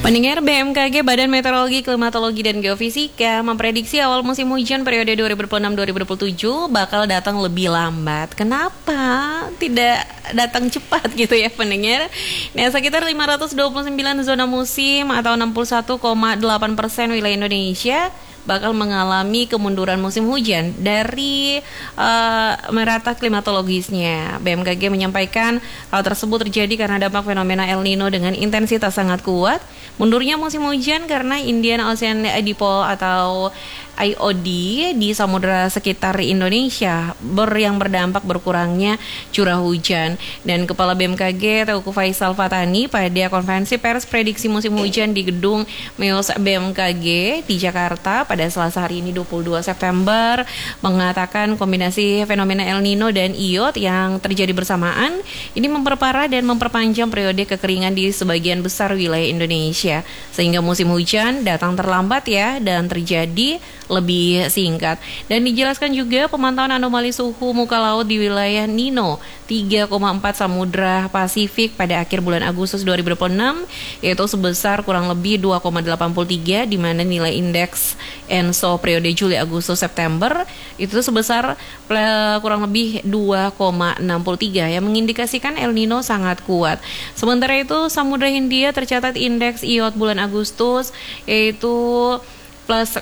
Pendengar, BMKG Badan Meteorologi, Klimatologi, dan Geofisika memprediksi awal musim hujan periode 2026-2027 bakal datang lebih lambat. Kenapa tidak datang cepat gitu ya pendengar? Nah, sekitar 529 zona musim atau 61,8% wilayah Indonesia bakal mengalami kemunduran musim hujan dari merata klimatologisnya. BMKG menyampaikan hal tersebut terjadi karena dampak fenomena El Nino dengan intensitas sangat kuat. Mundurnya musim hujan karena Indian Ocean Dipole atau IOD di samudera sekitar Indonesia yang berdampak berkurangnya curah hujan. Dan Kepala BMKG Teuku Faisal Fatani pada konferensi pers prediksi musim hujan di gedung MEOS BMKG di Jakarta pada Selasa hari ini 22 September mengatakan kombinasi fenomena El Nino dan IOD yang terjadi bersamaan ini memperparah dan memperpanjang periode kekeringan di sebagian besar wilayah Indonesia, sehingga musim hujan datang terlambat ya dan terjadi lebih singkat. Dan dijelaskan juga pemantauan anomali suhu muka laut di wilayah Nino 3,4 Samudra Pasifik pada akhir bulan Agustus 2026 yaitu sebesar kurang lebih 2,83, di mana nilai indeks ENSO periode Juli Agustus September itu sebesar kurang lebih 2,63 yang mengindikasikan El Nino sangat kuat. Sementara itu Samudra Hindia tercatat indeks IOD bulan Agustus yaitu plus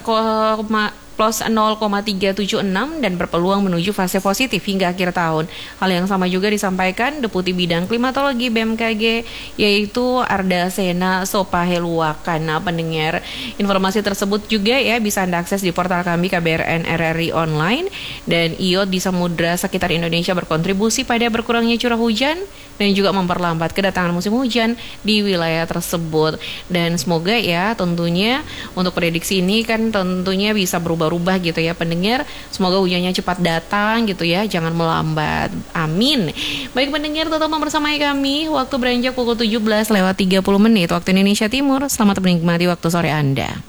0,376 dan berpeluang menuju fase positif hingga akhir tahun. Hal yang sama juga disampaikan Deputi Bidang Klimatologi BMKG yaitu Arda Sena Sopaheluakan. Nah, pendengar, informasi tersebut juga ya bisa Anda akses di portal kami KBRN RRI Online. Dan IOD di samudra sekitar Indonesia berkontribusi pada berkurangnya curah hujan dan juga memperlambat kedatangan musim hujan di wilayah tersebut. Dan semoga ya tentunya untuk prediksi ini kan tentunya bisa berubah-ubah gitu ya pendengar. Semoga hujannya cepat datang gitu ya, jangan melambat. Amin. Baik pendengar, tetap bersama kami. Waktu beranjak pukul 17:30 waktu Indonesia Timur. Selamat menikmati waktu sore Anda.